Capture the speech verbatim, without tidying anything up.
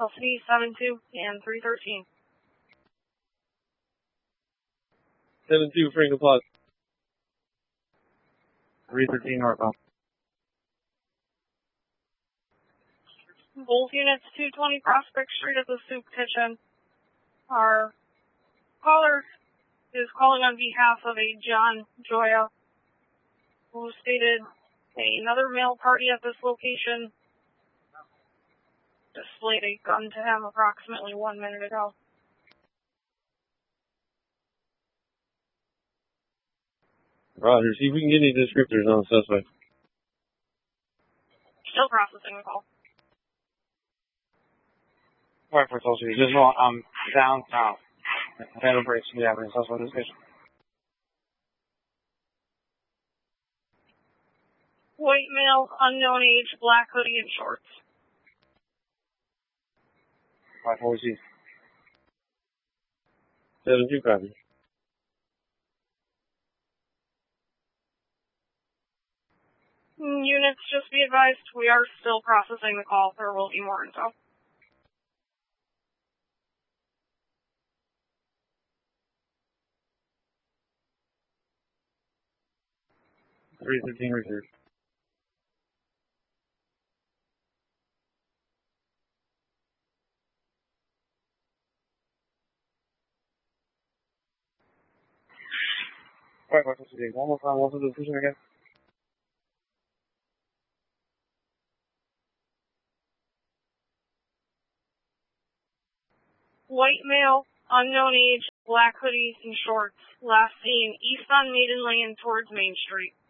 L C D seven two and three thirteen. seven two, Franklin Plaza. three thirteen northbound. Both units, two twenty Prospect Street at the Soup Kitchen. Our caller is calling on behalf of a John Joya, who stated another male party at this location displayed a gun to him approximately one minute ago. Roger, see if we can get any descriptors on the suspect. Still processing the call. Alright, for Tulsa, just know I'm down south. Phantom Bridge, yeah, but it's also this station. White male, unknown age, black hoodie and shorts. Alright, four C. seven two, copy. Units, just be advised, we are still processing the call. There will be more info. three thirteen reserve. Alright, for Tulsa, one more time, what's the decision again? White male, unknown age, black hoodies and shorts. Last seen east on Maiden Lane towards Main Street.